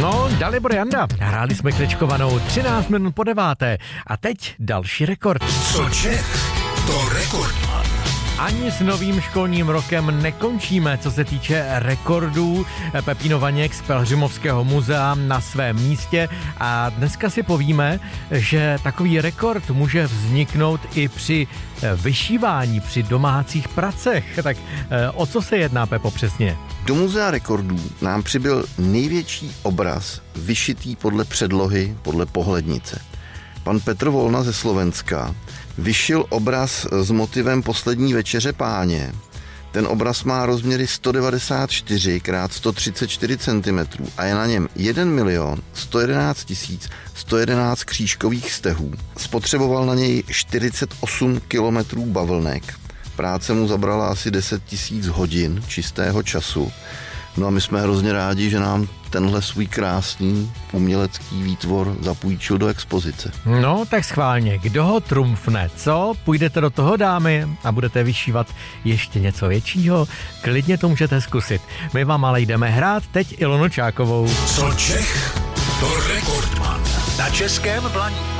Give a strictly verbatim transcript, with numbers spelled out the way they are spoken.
No, Dalibor Janda, hráli jsme kličkovanou třináct minut po deváté a teď další rekord. Co Čech, to rekordman. Ani s novým školním rokem nekončíme, co se týče rekordů. Pepíno Vaněk z Pelhřimovského muzea na svém místě a dneska si povíme, že takový rekord může vzniknout i při vyšívání, při domácích pracech. Tak o co se jedná, Pepo, přesně? Do muzea rekordů nám přibyl největší obraz vyšitý podle předlohy, podle pohlednice. Pan Petr Volna ze Slovenska vyšil obraz s motivem Poslední večeře Páně. Ten obraz má rozměry sto devadesát čtyři krát sto třicet čtyři centimetrů a je na něm jeden milion sto jedenáct tisíc sto jedenáct křížkových stehů. Spotřeboval na něj čtyřicet osm kilometrů bavlnek. Práce mu zabrala asi deset tisíc hodin čistého času. No a my jsme hrozně rádi, že nám tenhle svůj krásný umělecký výtvor zapůjčil do expozice. No, tak schválně, kdo ho trumfne, co? Půjdete do toho, dámy, a budete vyšívat ještě něco většího? Klidně to můžete zkusit. My vám ale jdeme hrát teď Ilonu Čákovou. Co Čech, to rekordman. Na Českém Blaníku.